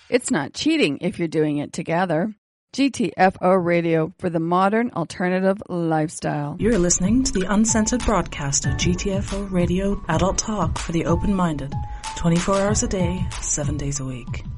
It's not cheating if you're doing it together. GTFO Radio for the modern alternative lifestyle. You're listening to the uncensored broadcast of GTFO Radio, adult talk for the open-minded, 24 hours a day, 7 days a week.